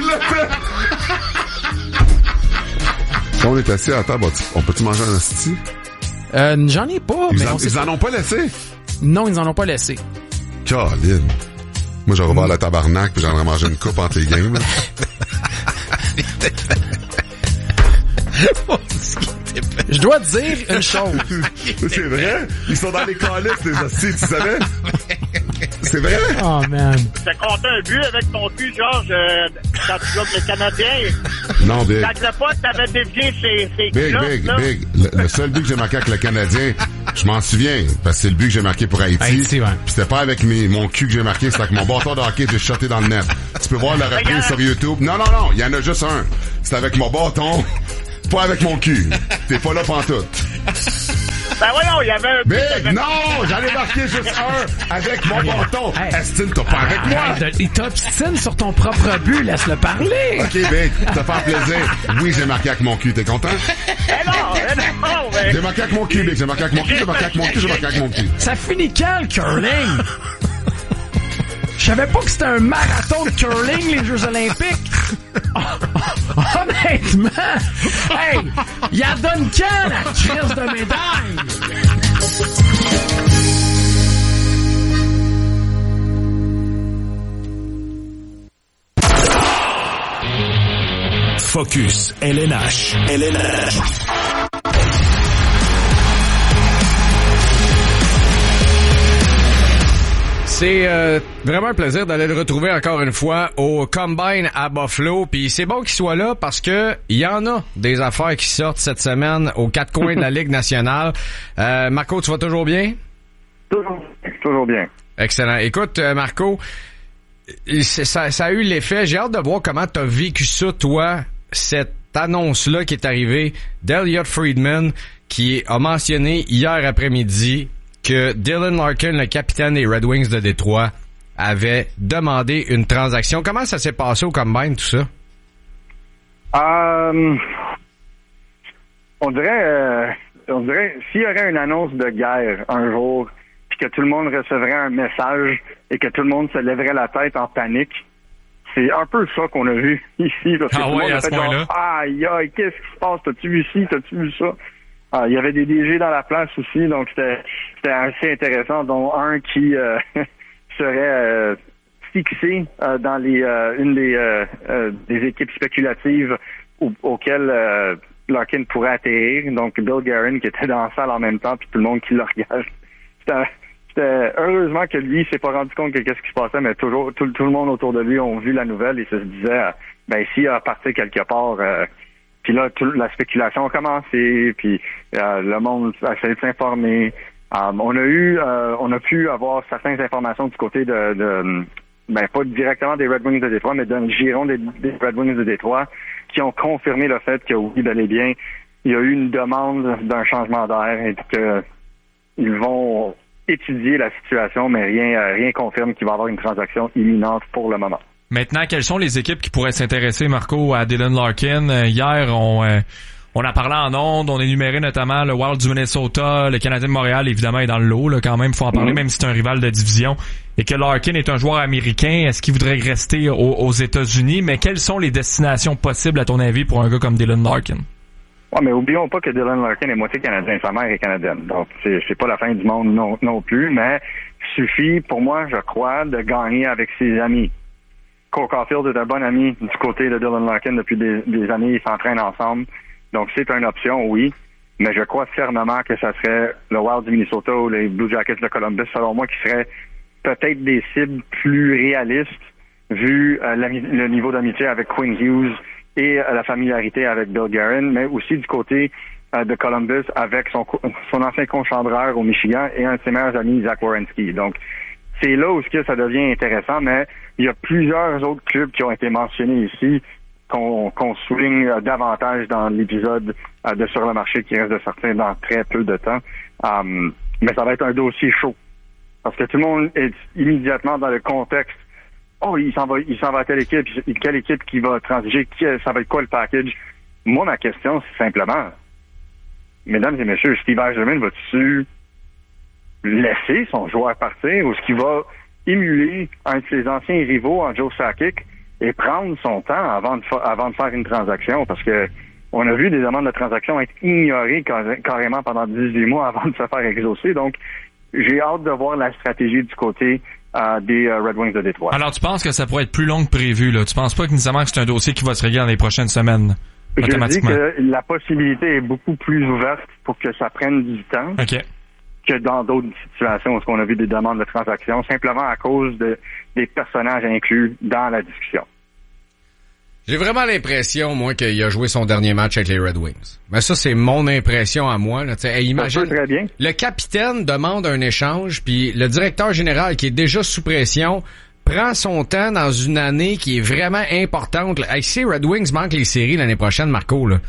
Si on est assis à la table, on peut-tu manger un hostie? J'en ai pas, mais ils en ont pas laissé? Non, ils en ont pas laissé. Caroline. Moi, j'aurais ouvert la tabarnak puis j'aimerais manger une coupe entre les games. Je dois te dire une chose. C'est vrai? Ils sont dans les calices, les hosties, tu savais? C'est vrai? Oh, man. T'as compté un but avec ton cul, Georges, quand tu joues avec le Canadien. Non, Big. Quand le pote t'avait dévié ses Big. Le seul but que j'ai marqué avec le Canadien, je m'en souviens, parce que c'est le but que j'ai marqué pour Haïti. Haïti, ouais. Pis c'était pas avec mon cul que j'ai marqué, c'était avec mon bâton de hockey que j'ai shoté dans le net. Tu peux voir la reprise sur YouTube. Non, il y en a juste un. C'est avec mon bâton, pas avec mon cul. T'es pas là pantoute. Ben voyons, il y avait un but. Big, non, j'en ai marqué juste un avec mon bâton. Estime, t'as pas avec moi. Il t'obstine sur ton propre but, laisse-le parler. OK, Big, ça fait plaisir. Oui, j'ai marqué avec mon cul, t'es content? Non, mais... J'ai marqué avec mon cul, Big, j'ai marqué avec mon cul. Ça finit quand, le curling? Je savais pas que c'était un marathon de curling, les Jeux olympiques. Honnêtement, hey, y'a donne quand la crise de médaille? Focus LNH. C'est vraiment un plaisir d'aller le retrouver encore une fois au Combine à Buffalo. Puis c'est bon qu'il soit là parce que il y en a des affaires qui sortent cette semaine aux quatre coins de la Ligue nationale. Marco, tu vas toujours bien? Toujours bien. Excellent. Écoute, Marco, ça a eu l'effet. J'ai hâte de voir comment tu as vécu ça, toi, cette annonce-là qui est arrivée d'Elliot Friedman qui a mentionné hier après-midi que Dylan Larkin, le capitaine des Red Wings de Détroit, avait demandé une transaction. Comment ça s'est passé au Combine, tout ça? On dirait s'il y aurait une annonce de guerre un jour, puis que tout le monde recevrait un message et que tout le monde se lèverait la tête en panique, c'est un peu ça qu'on a vu ici. Parce que tout le monde a fait genre, aïe, qu'est-ce qui se passe? T'as-tu vu ci? T'as-tu vu ça? Il y avait des DG dans la place aussi, donc c'était assez intéressant, dont un qui serait fixé dans une des équipes spéculatives auxquelles Larkin pourrait atterrir. Donc Bill Guerin qui était dans la salle en même temps, puis tout le monde qui le regarde. C'était heureusement que lui s'est pas rendu compte de qu'est-ce qui se passait, mais toujours tout le monde autour de lui ont vu la nouvelle et se disait s'il a parti quelque part. Puis là, la spéculation a commencé, puis le monde a essayé de s'informer. On a pu avoir certaines informations du côté pas directement des Red Wings de Détroit, mais d'un giron des Red Wings de Détroit, qui ont confirmé le fait que oui, bel et bien, il y a eu une demande d'un changement d'air et que ils vont étudier la situation, mais rien confirme qu'il va y avoir une transaction imminente pour le moment. Maintenant, quelles sont les équipes qui pourraient s'intéresser, Marco, à Dylan Larkin? Hier, on a parlé en ondes, on a énuméré notamment le Wild du Minnesota, le Canadien de Montréal, évidemment, est dans le lot, là, quand même, faut en parler, même si c'est un rival de division, et que Larkin est un joueur américain. Est-ce qu'il voudrait rester aux États-Unis? Mais quelles sont les destinations possibles, à ton avis, pour un gars comme Dylan Larkin? Ouais, mais oublions pas que Dylan Larkin est moitié canadien, sa mère est canadienne. Donc, c'est pas la fin du monde non plus, mais suffit, pour moi, je crois, de gagner avec ses amis. Cole Caulfield est un bon ami du côté de Dylan Larkin depuis des années. Ils s'entraînent ensemble. Donc, c'est une option, oui. Mais je crois fermement que ça serait le Wild du Minnesota ou les Blue Jackets de Columbus, selon moi, qui seraient peut-être des cibles plus réalistes vu le niveau d'amitié avec Quinn Hughes et la familiarité avec Bill Guerin, mais aussi du côté de Columbus avec son ancien conchambreur au Michigan et un de ses meilleurs amis, Zach Werenski. Donc, c'est là où ça devient intéressant, mais il y a plusieurs autres clubs qui ont été mentionnés ici qu'on souligne davantage dans l'épisode de Sur le marché qui reste de sortir dans très peu de temps. Mais ça va être un dossier chaud. Parce que tout le monde est immédiatement dans le contexte. Oh, il s'en va à telle équipe, quelle équipe qui va transiger, ça va être quoi le package? Moi, ma question, c'est simplement, mesdames et messieurs, Steve Yzerman va-tu laisser son joueur partir ou est-ce qu'il va émuler un de ses anciens rivaux en Joe Sakic et prendre son temps avant de faire une transaction, parce que on a vu des demandes de transaction être ignorées carrément pendant 18 mois avant de se faire exaucer. Donc, j'ai hâte de voir la stratégie du côté des Red Wings de Détroit. Alors, tu penses que ça pourrait être plus long que prévu, là? Tu penses pas que nécessairement que c'est un dossier qui va se régler dans les prochaines semaines? Je dis que la possibilité est beaucoup plus ouverte pour que ça prenne du temps que dans d'autres situations où on a vu des demandes de transaction, simplement à cause des personnages inclus dans la discussion. J'ai vraiment l'impression, moi, qu'il a joué son dernier match avec les Red Wings. Mais ça, c'est mon impression à moi. Là. Imagine, très bien. Le capitaine demande un échange, puis le directeur général, qui est déjà sous pression, prend son temps dans une année qui est vraiment importante. Hey, si Red Wings manquent les séries l'année prochaine, Marco, là.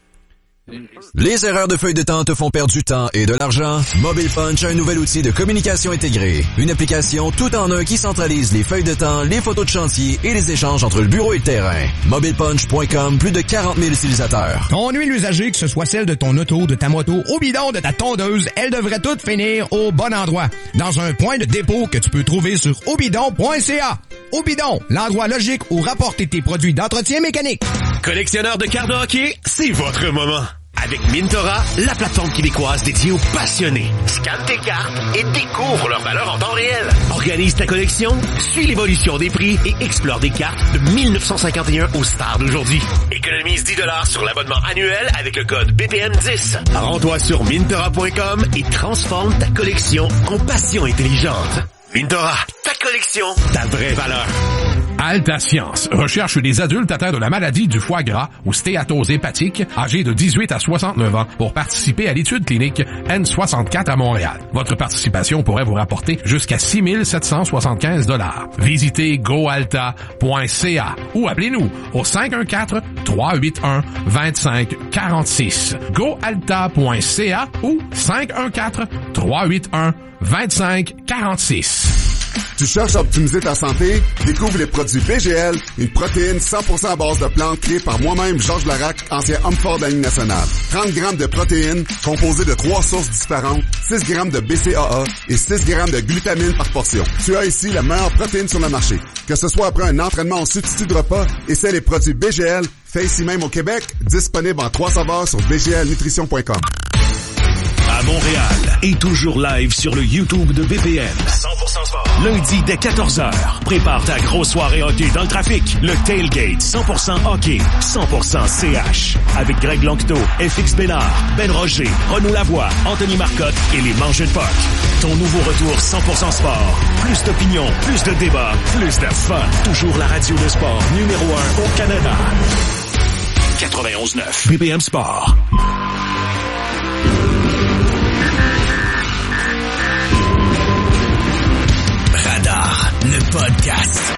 Les erreurs de feuille de temps te font perdre du temps et de l'argent? Mobile Punch a un nouvel outil de communication intégré. Une application tout en un qui centralise les feuilles de temps, les photos de chantier et les échanges entre le bureau et le terrain. MobilePunch.com, plus de 40 000 utilisateurs. Ton huile usagée, que ce soit celle de ton auto, de ta moto, au bidon, de ta tondeuse, elle devrait toutes finir au bon endroit. Dans un point de dépôt que tu peux trouver sur obidon.ca. Obidon, l'endroit logique où rapporter tes produits d'entretien mécanique. Collectionneur de cartes de hockey, c'est votre moment. Avec Mintora, la plateforme québécoise dédiée aux passionnés. Scanne tes cartes et découvre leur valeur en temps réel. Organise ta collection, suis l'évolution des prix et explore des cartes de 1951 aux stars d'aujourd'hui. Économise 10$ sur l'abonnement annuel avec le code BPM10. Rends-toi sur Mintora.com et transforme ta collection en passion intelligente. Mintora, ta collection, ta vraie valeur. Alta Science recherche des adultes atteints de la maladie du foie gras ou stéatose hépatique, âgés de 18 à 69 ans, pour participer à l'étude clinique N64 à Montréal. Votre participation pourrait vous rapporter jusqu'à 6 775 $. Visitez goalta.ca ou appelez-nous au 514-381-2546. goalta.ca ou 514-381-2546. Tu cherches à optimiser ta santé? Découvre les produits BGL, une protéine 100% à base de plantes créée par moi-même, Georges Larac, ancien homme fort de la Ligue nationale. 30 grammes de protéines composées de 3 sources différentes, 6 grammes de BCAA et 6 grammes de glutamine par portion. Tu as ici la meilleure protéine sur le marché. Que ce soit après un entraînement en substitut de repas, essaie les produits BGL, fait ici même au Québec, disponible en 3 saveurs sur bglnutrition.com. À Montréal et toujours live sur le YouTube de BPM. 100% sport. Lundi dès 14h. Prépare ta grosse soirée hockey dans le trafic. Le Tailgate 100% hockey, 100% CH. Avec Greg Lanctot, FX Bénard, Ben Roger, Renaud Lavoie, Anthony Marcotte et les Manchettes Puck. Ton nouveau retour 100% sport. Plus d'opinion, plus de débats, plus de fun. Toujours la radio de sport numéro 1 au Canada. 91.9 BPM Sport. Le podcast.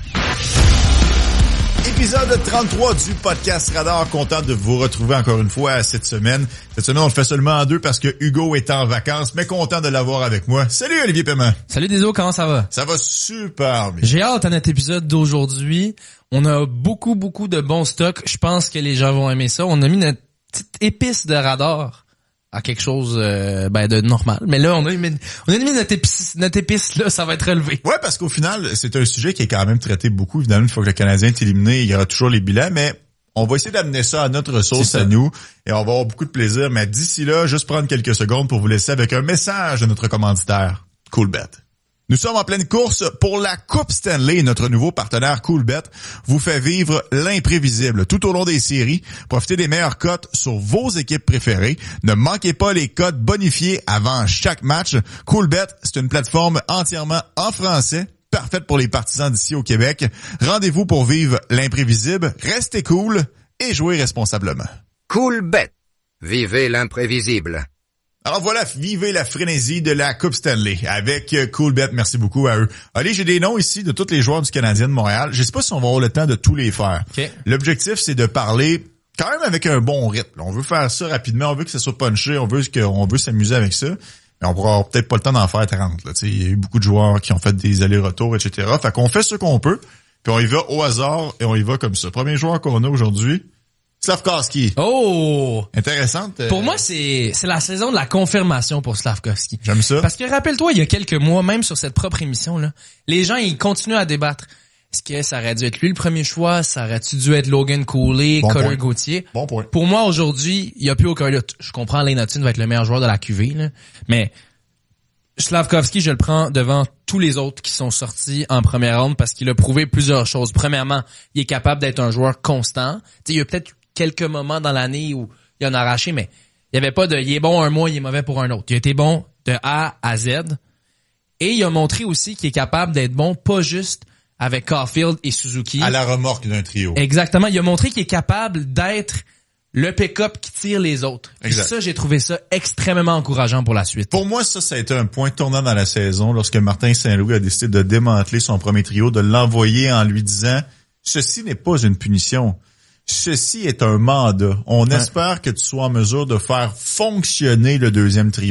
Épisode 33 du podcast Radar. Content de vous retrouver encore une fois cette semaine. Cette semaine, on le fait seulement en deux parce que Hugo est en vacances, mais content de l'avoir avec moi. Salut Olivier Paiement. Salut Déso, comment ça va? Ça va super bien. J'ai hâte à notre épisode d'aujourd'hui. On a beaucoup de bons stocks. Je pense que les gens vont aimer ça. On a mis notre petite épice de radar à quelque chose de normal. Mais là, on a mis notre épice là, ça va être relevé. Ouais, parce qu'au final, c'est un sujet qui est quand même traité beaucoup. Évidemment, une fois que le Canadien est éliminé, il y aura toujours les bilans, mais on va essayer d'amener ça à notre sauce à nous et on va avoir beaucoup de plaisir. Mais d'ici là, juste prendre quelques secondes pour vous laisser avec un message de notre commanditaire, Coolbet. Nous sommes en pleine course pour la Coupe Stanley. Notre nouveau partenaire Coolbet vous fait vivre l'imprévisible tout au long des séries. Profitez des meilleures cotes sur vos équipes préférées. Ne manquez pas les cotes bonifiées avant chaque match. Coolbet, c'est une plateforme entièrement en français, parfaite pour les partisans d'ici au Québec. Rendez-vous pour vivre l'imprévisible. Restez cool et jouez responsablement. Coolbet. Vivez l'imprévisible. Alors voilà, vivez la frénésie de la Coupe Stanley avec Coolbet. Merci beaucoup à eux. Allez, j'ai des noms ici de tous les joueurs du Canadien de Montréal. Je sais pas si on va avoir le temps de tous les faire. Okay. L'objectif, c'est de parler quand même avec un bon rythme. On veut faire ça rapidement, on veut que ça soit punché, on veut s'amuser avec ça. Mais on pourra peut-être pas le temps d'en faire 30. Il y a eu beaucoup de joueurs qui ont fait des allers-retours, etc. Fait qu'on fait ce qu'on peut, puis on y va au hasard et on y va comme ça. Premier joueur qu'on a aujourd'hui, Slafkovský. Oh! Intéressante. Pour moi, c'est la saison de la confirmation pour Slafkovský. J'aime ça. Parce que rappelle-toi, il y a quelques mois, même sur cette propre émission, là, les gens, ils continuent à débattre. Est-ce que ça aurait dû être lui le premier choix? Ça aurait-tu dû être Logan Cooley, Cutter Gauthier? Bon point. Pour moi, aujourd'hui, il n'y a plus aucun doute. Je comprends Lane Hutton va être le meilleur joueur de la QV, là, mais Slavkovski, je le prends devant tous les autres qui sont sortis en première ronde parce qu'il a prouvé plusieurs choses. Premièrement, il est capable d'être un joueur constant. T'sais, il y a peut-être quelques moments dans l'année où il en a arraché, mais il n'y avait pas de il est bon un mois, il est mauvais pour un autre. Il a été bon de A à Z. Et il a montré aussi qu'il est capable d'être bon pas juste avec Caulfield et Suzuki. À la remorque d'un trio. Exactement. Il a montré qu'il est capable d'être le pick-up qui tire les autres. Exact. Et ça, j'ai trouvé ça extrêmement encourageant pour la suite. Pour moi, ça a été un point tournant dans la saison lorsque Martin Saint-Louis a décidé de démanteler son premier trio, de l'envoyer en lui disant « Ceci n'est pas une punition. Ceci est un mandat. On espère que tu sois en mesure de faire fonctionner le deuxième trio. »